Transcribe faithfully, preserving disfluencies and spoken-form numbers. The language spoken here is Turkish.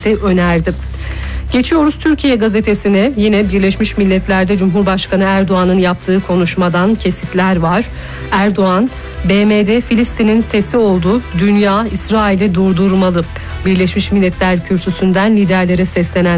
önerdi. Geçiyoruz Türkiye Gazetesi'ne. Yine Birleşmiş Milletler'de Cumhurbaşkanı Erdoğan'ın yaptığı konuşmadan kesitler var. Erdoğan, B M D Filistin'in sesi oldu. Dünya İsrail'i durdurmalı. Birleşmiş Milletler kürsüsünden liderlere seslenen